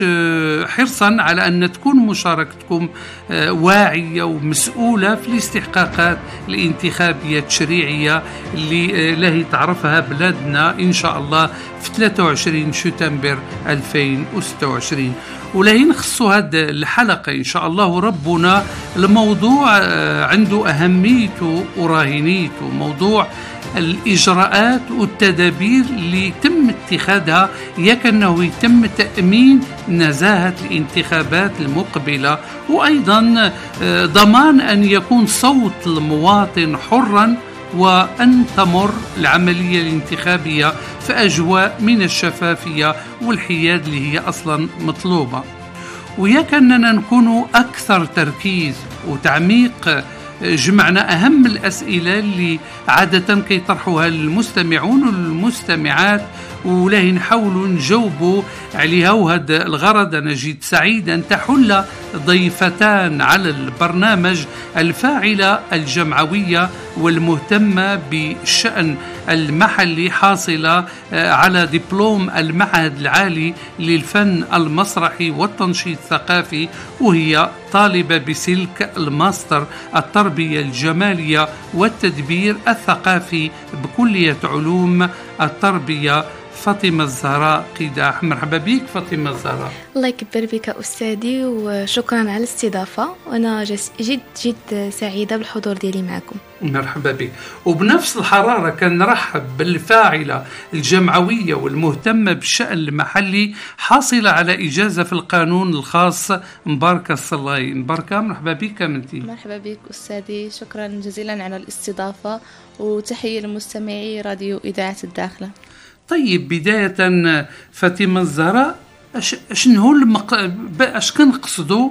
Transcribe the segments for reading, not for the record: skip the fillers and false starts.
حرصا على أن تكون مشاركتكم واعية ومسؤولة في الاستحقاقات الانتخابية التشريعية اللي تعرفها بلادنا إن شاء الله في 23 شتنبر 2026. ولهي نخصوا هذه الحلقة إن شاء الله ربنا الموضوع عنده أهميته وراهنيته، موضوع الإجراءات والتدابير اللي يتم اتخاذها يكنه يتم تأمين نزاهة الانتخابات المقبلة، وأيضا ضمان أن يكون صوت المواطن حرا، وأن تمر العملية الانتخابية في أجواء من الشفافية والحياد اللي هي أصلا مطلوبة. ويكننا نكون أكثر تركيز وتعميق جمعنا أهم الأسئلة اللي عادة كيطرحوها المستمعون والمستمعات، وله نحاولوا نجاوبوا عليها. وهذا الغرض أنا جيت سعيد أن تحل ضيفتان على البرنامج الفاعلة الجمعوية والمهتمة بالشأن المحلي، حاصلة على دبلوم المعهد العالي للفن المسرحي والتنشيط الثقافي، وهي طالبة بسلك الماستر التربية الجمالية والتدبير الثقافي بكلية علوم التربية، فاطمة الزهراء قداح. مرحبا بك فاطمة الزهراء. الله يكبر بك أستاذي، وشكرا على الاستضافة، وأنا جد سعيدة بالحضور ديالي معكم. مرحبا بك. وبنفس الحرارة كان نرحب بالفاعلة الجمعوية والمهتمة بالشأن المحلي، حاصلة على إجازة في القانون الخاص، مباركة الصلاي. مباركة مرحبا بك منتي. مرحبا بك أستاذي، شكرا جزيلا على الاستضافة، وتحية لمستمعي راديو إذاعة الداخلة. طيب بداية فاطمة الزهراء، شنو اش كنقصدوا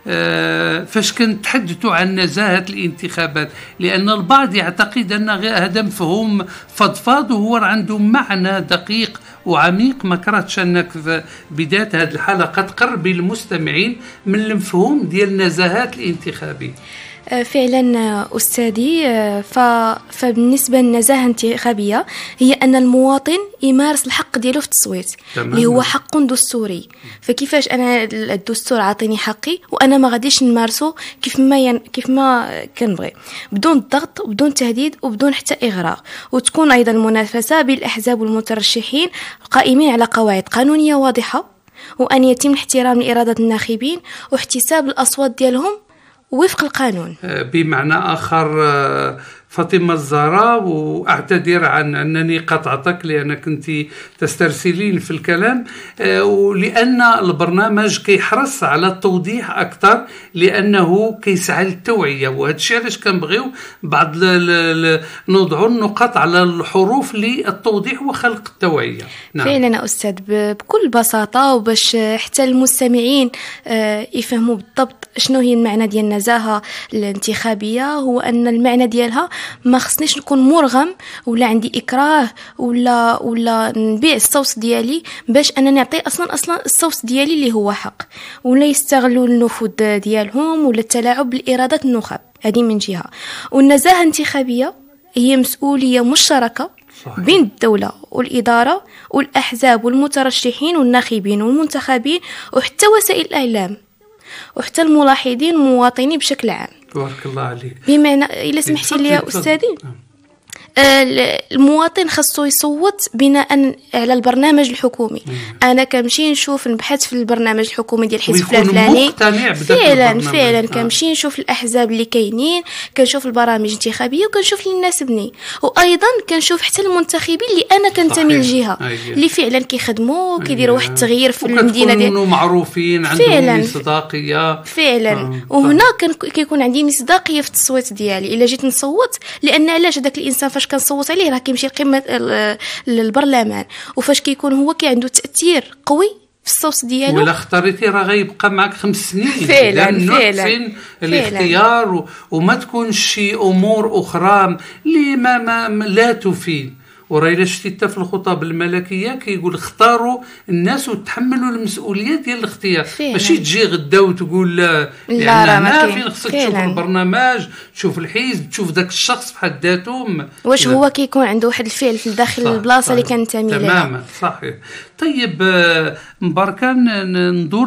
فاش كنتحدثوا عن نزاهة الانتخابات؟ لأن البعض يعتقد أن هذا مفهوم فضفاض وهو عنده معنى دقيق وعميق. ما كرهتش أنك في بداية هذه الحلقة تقربي المستمعين من المفهوم ديال النزاهات الانتخابية. فعلا أستاذي، فبالنسبة للنزاهة الانتخابية هي أن المواطن يمارس الحق ديالو في التصويت اللي هو حق دستوري. فكيفاش أنا الدستور عاطيني حقي وأنا ما غاديش نمارسه كيف ما كنبغي، بدون ضغط وبدون تهديد وبدون حتى إغراء، وتكون أيضا المنافسة بين الأحزاب والمترشحين قائمين على قواعد قانونية واضحة، وأن يتم احترام إرادة الناخبين واحتساب الأصوات ديالهم وفق القانون. بمعنى آخر فاطمة الزهراء، وأعتذر عن أنني قطعتك لأنك كنت تسترسلين في الكلام، ولأن البرنامج كيحرص على التوضيح أكثر، لأنه كيسعى للتوعية، وهذا الشيء علاش كنبغيو بعض نوضعوا النقاط على الحروف للتوضيح وخلق التوعية. نعم. فعلا أستاذ، بكل بساطة وباش حتى المستمعين يفهموا بالضبط شنو هي المعنى ديال النزاهة الانتخابية، هو أن المعنى ديالها ما خصنيش نكون مرغم ولا عندي إكراه ولا نبيع الصوت ديالي باش أنا نعطي أصلا الصوت ديالي اللي هو حق، ولا يستغلوا النفوذ ديالهم ولا التلاعب بالإرادة النخب. هذه من جهة. والنزاهة الانتخابية هي مسؤولية مشتركة بين الدولة والإدارة والأحزاب والمترشحين والناخبين والمنتخبين وحتى وسائل الإعلام وحتى الملاحظين والمواطنين بشكل عام. بارك الله عليك. بمعنى إلا سمحتي لي يا أستاذي، المواطن خاصو يصوت بناء على البرنامج الحكومي. انا كنمشي نشوف نبحث في البرنامج الحكومي ديال الحزب الفلاني، فعلا كنمشي نشوف الاحزاب اللي كاينين، كنشوف البرامج الانتخابيه وكنشوف اللي يناسبني، وايضا كنشوف حتى المنتخبين اللي انا كنتمي للجهه اللي فعلا كيخدموا وكيديروا واحد التغيير في المدينه ديالنا، معروفين عندهم مصداقيه فعلا. وهنا كيكون عندي مصداقيه في التصويت ديالي. الا جيت نصوت، لان علاش هذاك الانسان فاش كنصوت عليه راه كيمشي لقمه البرلمان، وفاش كيكون هو عنده تاثير قوي في الصوت ديالو، ولا اختاريتي راه غيبقى معك 5 سنين. فعلا الاختيار وما تكونش شي امور اخرى اللي ما لا تفيد. وراه الا شفتي حتى في الخطب الملكيه كيقول اختاروا الناس وتحملوا المسؤوليه ديال الاختيار، ماشي تجي غدا وتقول لا يعني فين خصك تشوف البرنامج، تشوف الحزب، تشوف ذاك الشخص بحد ذاته واش هو كيكون عنده واحد الفعل في داخل البلاصه اللي كنتمي لها. تماما صحيح. طيب مباركه ندور